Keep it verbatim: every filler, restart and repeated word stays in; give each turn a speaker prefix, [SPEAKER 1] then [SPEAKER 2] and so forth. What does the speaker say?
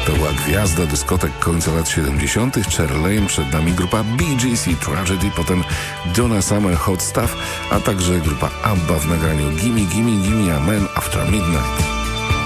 [SPEAKER 1] To była gwiazda dyskotek końca lat siedemdziesiątych. Cher Lane, przed nami grupa Bee Gees i Tragedy, potem Donna Summer, Hot Stuff, a także grupa ABBA w nagraniu Gimme Gimme Gimme a Man After Midnight.